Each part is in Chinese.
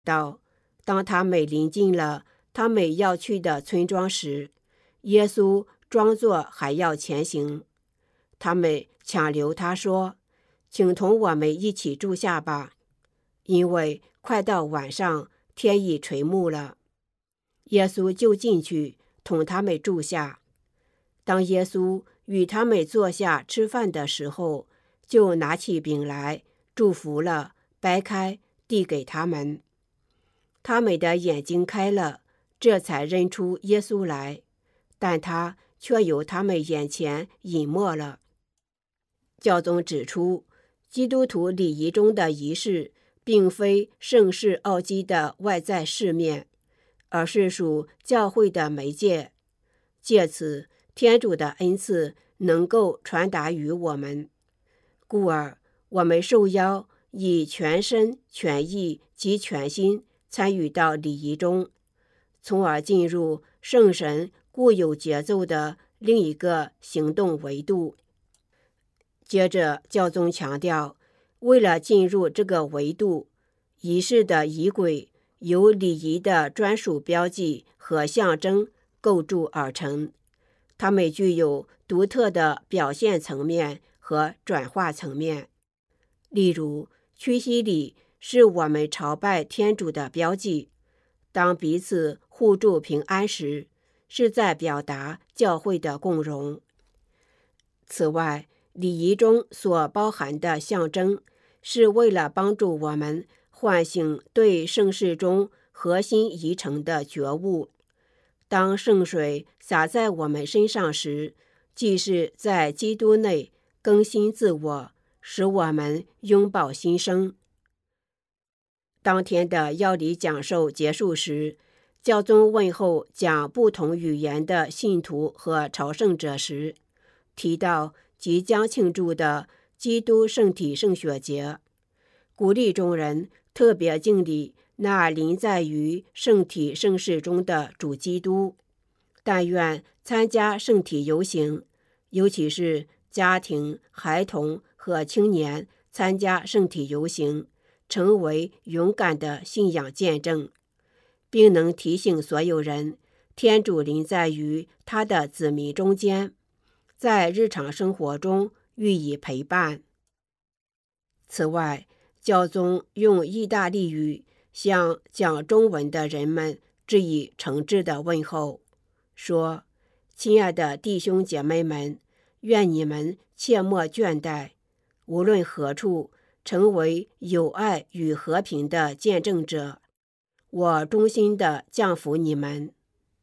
道，当他们临近了他们要去的村庄时，耶稣装作还要前行。他们强留他说，请同我们一起住下吧，因为快到晚上，天已垂暮了。耶稣就进去同他们住下。当耶稣与他们坐下吃饭的时候，就拿起饼来，祝福了，掰开，递给他们。他们的眼睛开了，这才认出耶稣来，但他却由他们眼前隐没了。教宗指出，基督徒礼仪中的仪式并非盛世奥基的外在饰面，而是属教会的媒介，借此天主的恩赐能够传达于我们。故而我们受邀以全身全意及全心参与到礼仪中，从而进入圣神固有节奏的另一个行动维度。接着教宗强调，为了进入这个维度，仪式的仪轨由礼仪的专属标记和象征构筑而成，它们具有独特的表现层面和转化层面。例如，屈膝礼是我们朝拜天主的标记，当彼此互助平安时，是在表达教会的共荣。此外，礼仪中所包含的象征，是为了帮助我们唤醒对圣事中核心仪程的觉悟。当圣水洒在我们身上时，既是在基督内更新自我，使我们拥抱新生。当天的要理讲授结束时，教宗问候讲不同语言的信徒和朝圣者时，提到即将庆祝的基督圣体圣血节，鼓励众人特别敬礼那临在于圣体圣事中的主基督。但愿参加圣体游行，尤其是家庭、孩童和青年参加圣体游行，成为勇敢的信仰见证，并能提醒所有人，天主临在于他的子民中间，在日常生活中予以陪伴。此外，教宗用意大利语向讲中文的人们致以诚挚的问候，说：亲爱的弟兄姐妹们，愿你们切莫倦怠，无论何处，成为友爱与和平的见证者。我衷心地降服你们。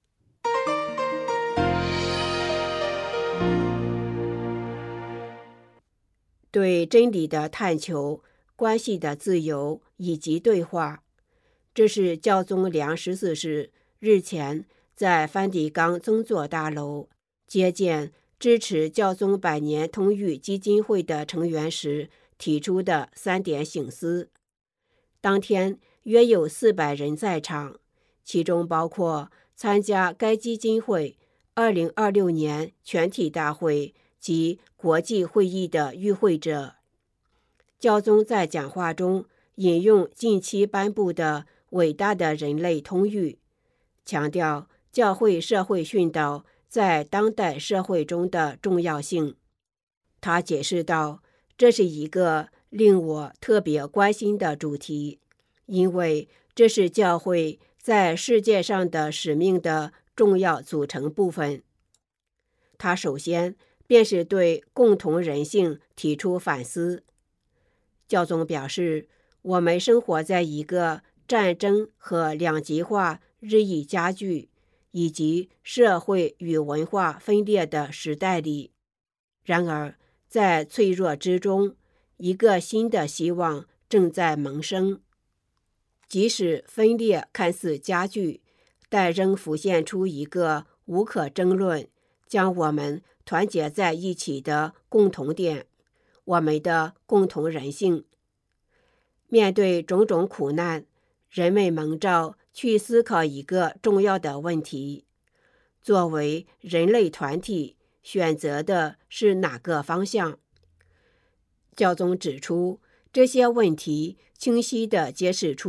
对真理的探求、关系的自由以及对话，这是教宗良14世日前在梵蒂冈宗座大楼接见支持教宗百年通谕基金会的成员时提出的3点省思。当天约有400人在场，其中包括参加该基金会2026年全体大会及国际会议的与会者。教宗在讲话中引用近期颁布的伟大的人类通谕，强调教会社会训导在当代社会中的重要性。他解释道，这是一个令我特别关心的主题，因为这是教会在世界上的使命的重要组成部分。他首先便是对共同人性提出反思。教宗表示，我们生活在一个战争和两极化日益加剧，以及社会与文化分裂的时代里。然而，在脆弱之中，一个新的希望正在萌生。即使分裂看似加剧，但仍浮现出一个无可争论将我们团结在一起的共同点，我们的共同人性。面对种种苦难，人们蒙召去思考一个重要的问题：作为人类团体，选择的是哪个方向？教宗指出，这些问题清晰地揭示出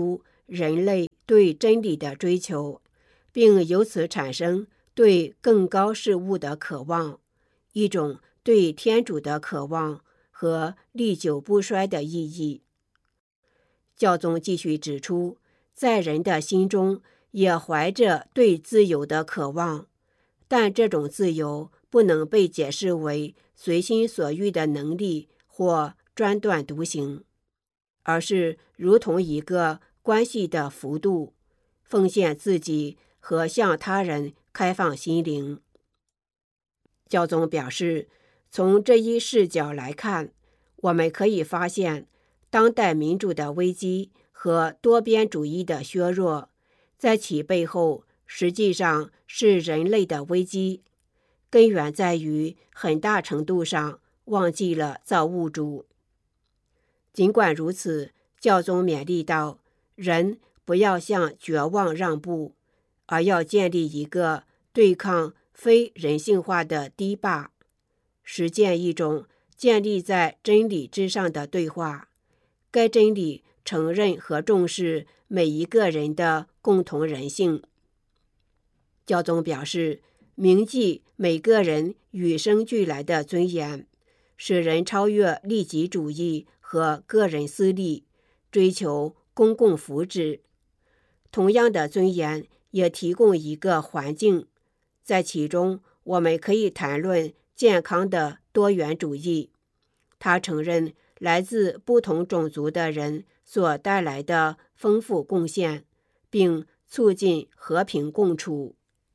人类对真理的追求，并由此产生对更高事物的渴望，一种对天主的渴望和历久不衰的意义。教宗继续指出，在人的心中也怀着对自由的渴望，但这种自由不能被解释为随心所欲的能力或专断独行，而是如同一个关系的幅度，奉献自己和向他人开放心灵。教宗表示，从这一视角来看，我们可以发现当代民主的危机和多边主义的削弱，在其背后实际上是人类的危机，根源在于很大程度上忘记了造物主。尽管如此，教宗勉励道，人不要向绝望让步，而要建立一个对抗非人性化的堤坝，实践一种建立在真理之上的对话。该真理承认和重视每一个人的共同人性。教宗表示，铭记每个人与生俱来的尊严，使人超越利己主义和个人私利，追求公共福祉。同样的尊严也提供一个环境，在其中我们可以谈论健康的多元主义。他承认来自不同种族的人所带来的丰富贡献，并促进和平共处。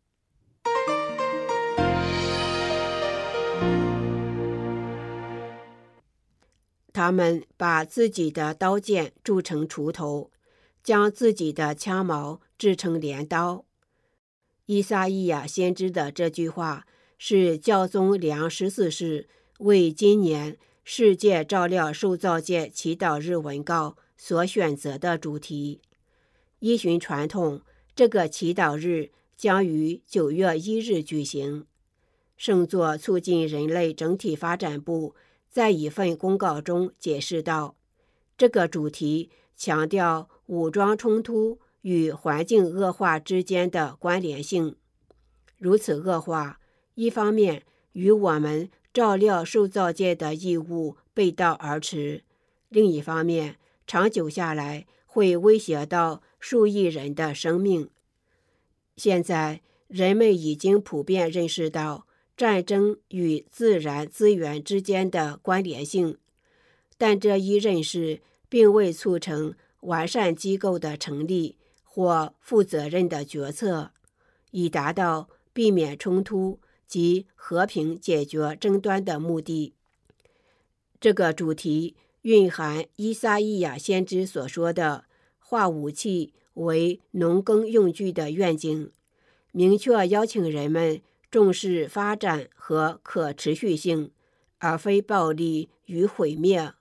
他们把自己的刀剑铸成锄头，将自己的枪矛制成镰刀。依撒意亚先知的这句话是教宗良14世为今年世界照料受造界祈祷日文告所选择的主题。依循传统，这个祈祷日将于9月1日举行。圣座促进人类整体发展部在一份公告中解释道，这个主题强调武装冲突与环境恶化之间的关联性。如此恶化，一方面与我们照料受造界的义务背道而驰，另一方面长久下来会威胁到数亿人的生命。现在人们已经普遍认识到战争与自然资源之间的关联性，但这一认识并未促成完善机构的成立或负责任的决策，以达到避免冲突及和平解决争端的目的。这个主题蕴含依撒意亚先知所说的化武器为农耕用具的愿景，明确邀请人们重视发展和可持续性，而非暴力与毁灭。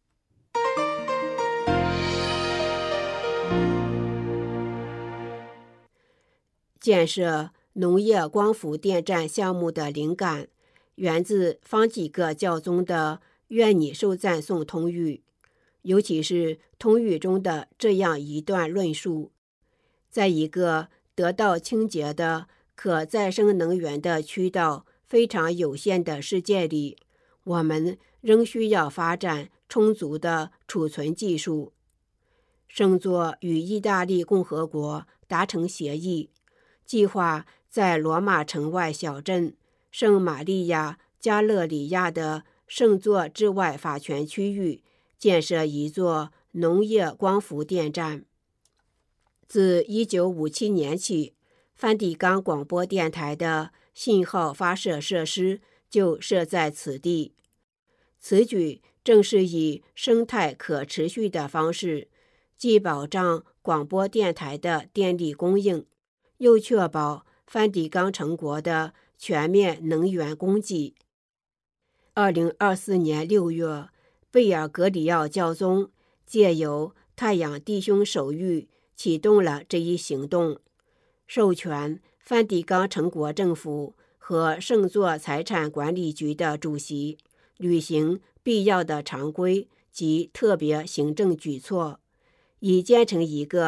建设农业光伏电站项目的灵感源自方济各教宗的愿你受赞颂通谕，尤其是通谕中的这样一段论述：在一个得到清洁的可再生能源的渠道非常有限的世界里，我们仍需要发展充足的储存技术。圣座与意大利共和国达成协议，计划在罗马城外小镇圣玛利亚加勒里亚的圣座之外法权区域建设一座农业光伏电站。自1957年起，梵蒂冈广播电台的信号发射设施就设在此地。此举正是以生态可持续的方式，既保障广播电台的电力供应，又确保梵蒂冈城国的全面能源供给。2024年6月，贝尔格里奥教宗借由太阳弟兄手谕启动了这一行动，授权梵蒂冈城国政府和圣座财产管理局的主席履行必要的常规及特别行政举措，以建成一个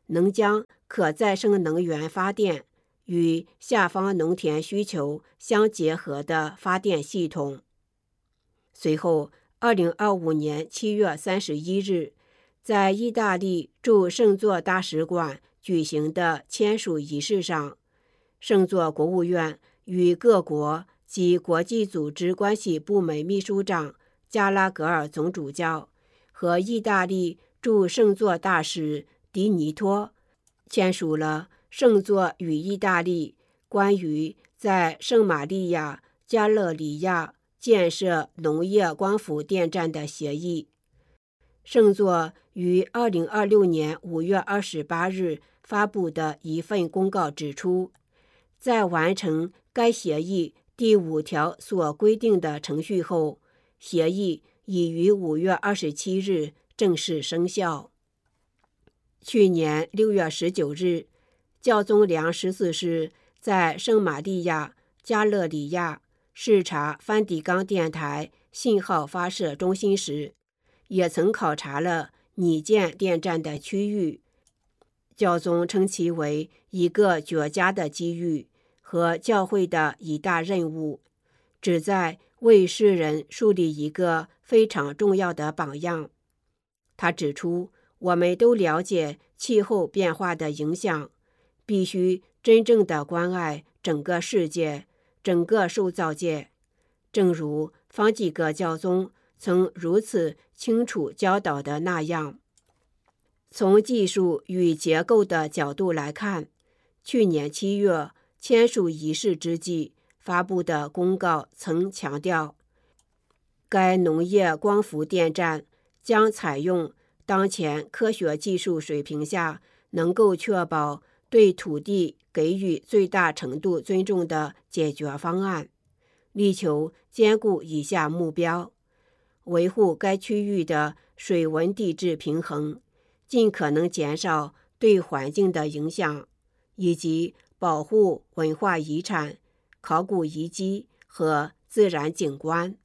能将可再生能源发电与下方农田需求相结合的发电系统。随后2025年7月31日，在意大利驻圣座大使馆举行的签署仪式上，圣座国务院与各国及国际组织关系部门秘书长加拉格尔总主教和意大利驻圣座大使迪尼托签署了圣座与意大利关于在圣玛利亚加勒里亚建设农业光伏电站的协议。圣座于2026年5月28日发布的一份公告指出，在完成该协议第5条所规定的程序后，协议已于5月27日正式生效。去年6月19日，教宗良14世在圣玛利亚加勒里亚视察梵蒂冈电台信号发射中心时，也曾考察了拟建电站的区域。教宗称其为一个绝佳的机遇和教会的一大任务，旨在为世人树立一个非常重要的榜样。他指出，我们都了解气候变化的影响，必须真正的关爱整个世界，整个受造界。正如方济各教宗曾如此清楚教导的那样。从技术与结构的角度来看，去年7月签署仪式之际发布的公告曾强调，该农业光伏电站将采用当前科学技术水平下能够确保对土地给予最大程度尊重的解决方案，力求兼顾以下目标：维护该区域的水文地质平衡，尽可能减少对环境的影响，以及保护文化遗产、考古遗迹和自然景观。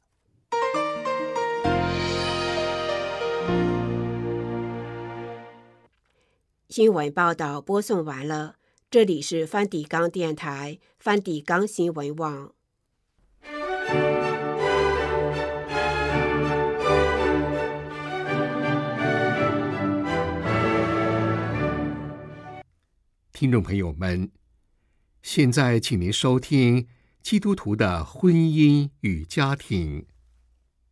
新闻报道播送完了，这里是梵蒂冈电台梵蒂冈新闻网。 听众朋友们，现在请您收听基督徒的婚姻与家庭。